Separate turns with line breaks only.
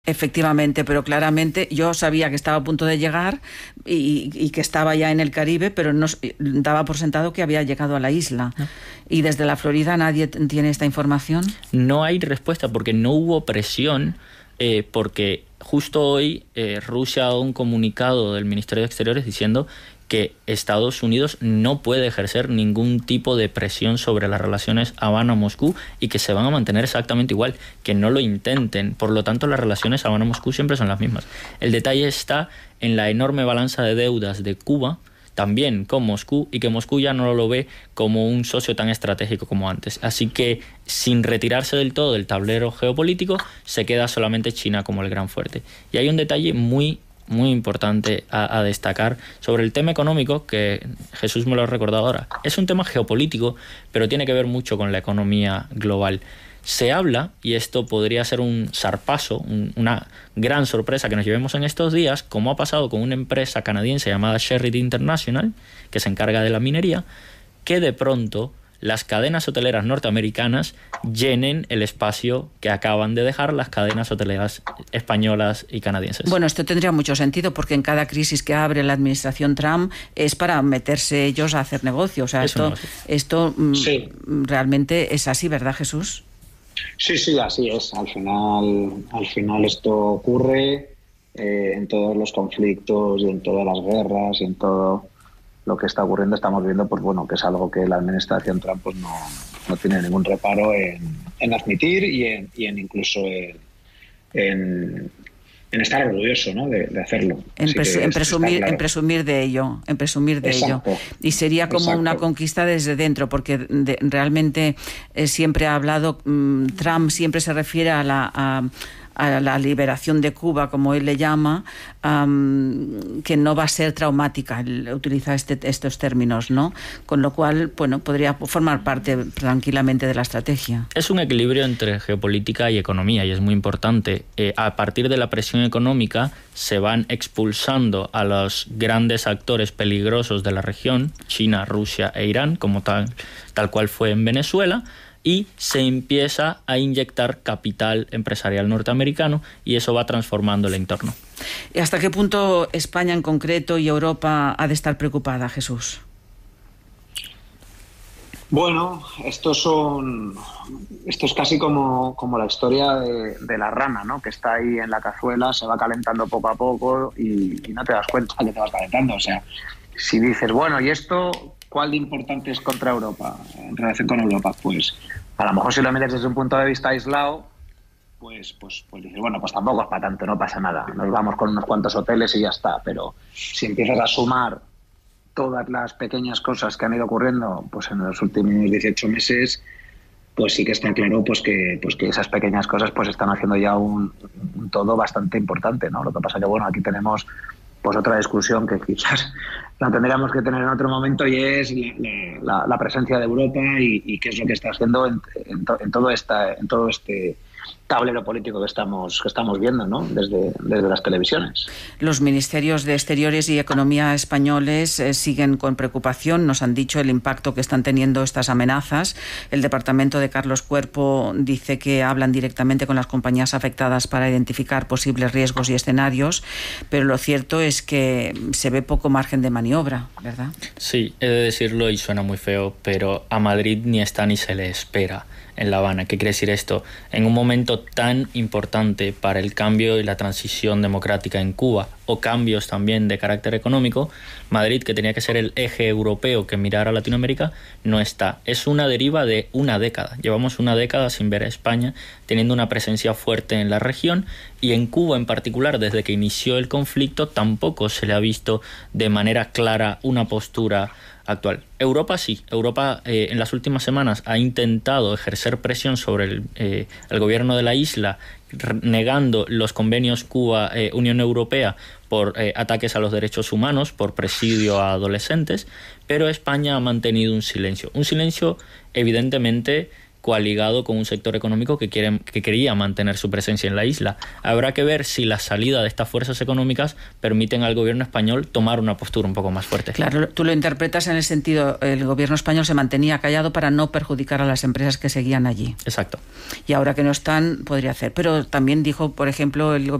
Efectivamente, pero claramente yo sabía que estaba a punto de llegar y que estaba ya en el Caribe, pero no daba por sentado que había llegado a la isla. ¿No? Y desde la Florida nadie tiene esta información.
No hay respuesta porque no hubo presión, porque justo hoy Rusia ha dado un comunicado del Ministerio de Exteriores diciendo que Estados Unidos no puede ejercer ningún tipo de presión sobre las relaciones Habana-Moscú y que se van a mantener exactamente igual, que no lo intenten. Por lo tanto, las relaciones Habana-Moscú siempre son las mismas. El detalle está en la enorme balanza de deudas de Cuba, también con Moscú, y que Moscú ya no lo ve como un socio tan estratégico como antes. Así que, sin retirarse del todo del tablero geopolítico, se queda solamente China como el gran fuerte. Y hay un detalle muy importante a destacar sobre el tema económico, que Jesús me lo ha recordado ahora. Es un tema geopolítico, pero tiene que ver mucho con la economía global. Se habla, y esto podría ser un zarpazo, una gran sorpresa que nos llevemos en estos días, como ha pasado con una empresa canadiense llamada Sherritt International, que se encarga de la minería, que de pronto las cadenas hoteleras norteamericanas llenen el espacio que acaban de dejar las cadenas hoteleras españolas y canadienses.
Bueno, esto tendría mucho sentido porque en cada crisis que abre la administración Trump es para meterse ellos a hacer negocio. O sea, esto sí. Realmente es así, ¿verdad, Jesús?
Sí, así es. Al final esto ocurre en todos los conflictos y en todas las guerras y en todo lo que está ocurriendo. Estamos viendo pues bueno, que es algo que la administración Trump pues no tiene ningún reparo en admitir y en incluso en estar orgulloso, ¿no? de hacerlo.
En presumir de ello. Y sería como una conquista desde dentro, porque realmente siempre ha hablado, Trump siempre se refiere a la liberación de Cuba, como él le llama, que no va a ser traumática. Él utiliza estos términos, ¿no? Con lo cual, bueno, podría formar parte tranquilamente de la estrategia.
Es un equilibrio entre geopolítica y economía, y es muy importante. A partir de la presión económica se van expulsando a los grandes actores peligrosos de la región, China, Rusia e Irán, como tal cual fue en Venezuela, y se empieza a inyectar capital empresarial norteamericano, y eso va transformando el entorno.
¿Y hasta qué punto España en concreto y Europa ha de estar preocupada, Jesús?
Bueno, esto es casi como la historia de la rana, ¿no? Que está ahí en la cazuela, se va calentando poco a poco y no te das cuenta que te vas calentando. O sea, si dices, bueno, ¿y esto cuál de importante es contra Europa, en relación con Europa? Pues a lo mejor si lo miras desde un punto de vista aislado, pues dices, bueno, pues tampoco es para tanto, no pasa nada. Nos vamos con unos cuantos hoteles y ya está. Pero si empiezas a sumar todas las pequeñas cosas que han ido ocurriendo pues en los últimos 18 meses, pues sí que está claro pues que esas pequeñas cosas pues están haciendo ya un todo bastante importante, ¿no? Lo que pasa que, bueno, aquí tenemos pues otra discusión que quizás la tendríamos que tener en otro momento, y es la presencia de Europa y qué es lo que está haciendo en todo este tablero político que estamos viendo, ¿no? desde las televisiones.
Los ministerios de Exteriores y Economía españoles siguen con preocupación. Nos han dicho el impacto que están teniendo estas amenazas. El departamento de Carlos Cuerpo dice que hablan directamente con las compañías afectadas para identificar posibles riesgos y escenarios, pero lo cierto es que se ve poco margen de maniobra, ¿verdad?
Sí, he de decirlo y suena muy feo, pero a Madrid ni está ni se le espera en La Habana. ¿Qué quiere decir esto? En un momento tan importante para el cambio y la transición democrática en Cuba, o cambios también de carácter económico, Madrid, que tenía que ser el eje europeo que mirara a Latinoamérica, no está. Es una deriva de una década. Llevamos una década sin ver a España teniendo una presencia fuerte en la región, y en Cuba en particular, desde que inició el conflicto, tampoco se le ha visto de manera clara una postura actual. Europa sí. Europa en las últimas semanas ha intentado ejercer presión sobre el gobierno de la isla, negando los convenios Cuba-Unión Europea por ataques a los derechos humanos, por presidio a adolescentes, pero España ha mantenido un silencio evidentemente coaligado con un sector económico que quería mantener su presencia en la isla. Habrá que ver si la salida de estas fuerzas económicas permiten al gobierno español tomar una postura un poco más fuerte.
Claro, tú lo interpretas en el sentido, el gobierno español se mantenía callado para no perjudicar a las empresas que seguían allí.
Exacto.
Y ahora que no están, podría hacer. Pero también dijo, por ejemplo, el